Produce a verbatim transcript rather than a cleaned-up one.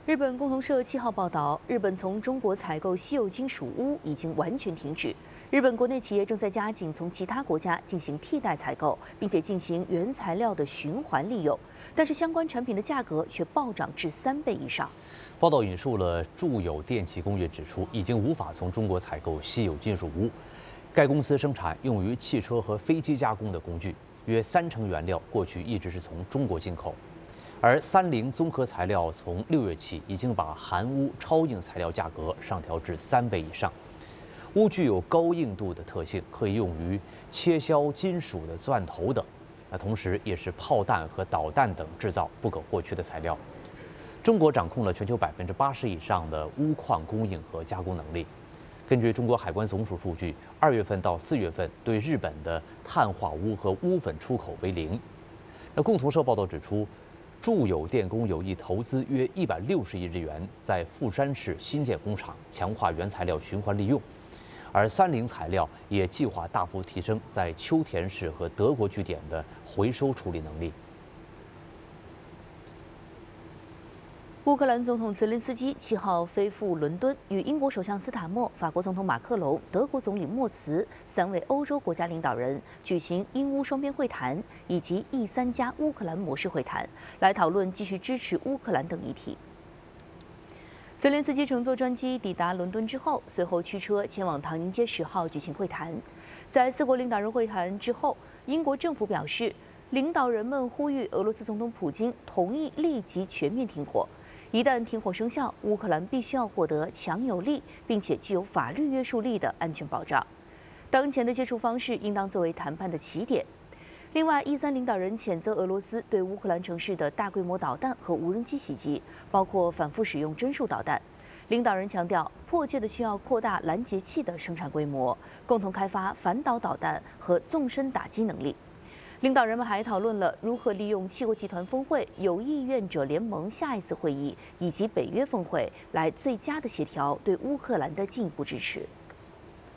日本共同社七号报道，日本从中国采购稀有金属钨已经完全停止。日本国内企业正在加紧从其他国家进行替代采购，并且进行原材料的循环利用，但是相关产品的价格却暴涨至三倍以上。 报道引述了住友电气工业指出，已经无法从中国采购稀有金属钨。该公司生产用于汽车和飞机加工的工具，约三成原料过去一直是从中国进口。而三菱综合材料从六月起已经把含钨超硬材料价格上调至三倍以上。钨具有高硬度的特性，可以用于切削金属的钻头等，那同时也是炮弹和导弹等制造不可或缺的材料。中国掌控了全球百分之八十以上的钨矿供应和加工能力。根据中国海关总署数据，二月份到四月份对日本的碳化钨和钨粉出口为零。那共同社报道指出，住友电工有意投资约一百六十亿日元，在富山市新建工厂，强化原材料循环利用。而三菱材料也计划大幅提升在秋田市和德国据点的回收处理能力。 乌克兰总统泽连斯基七号飞赴伦敦，与英国首相斯塔默、法国总统马克龙、德国总理默茨三位欧洲国家领导人举行英乌双边会谈以及 E 三加乌克兰模式会谈，来讨论继续支持乌克兰等议题。泽连斯基乘坐专机抵达伦敦之后，随后驱车前往唐宁街十号举行会谈。在四国领导人会谈之后，英国政府表示，领导人们呼吁俄罗斯总统普京同意立即全面停火。一旦停火生效，乌克兰必须要获得强有力并且具有法律约束力的安全保障。当前的接触方式应当作为谈判的起点。另外，一三领导人谴责俄罗斯对乌克兰城市的大规模导弹和无人机袭击，包括反复使用针数导弹。领导人强调，迫切的需要扩大拦截器的生产规模，共同开发反导导弹和纵深打击能力。领导人们还讨论了如何利用七国集团峰会、有意愿者联盟下一次会议以及北约峰会来最佳的协调对乌克兰的进一步支持。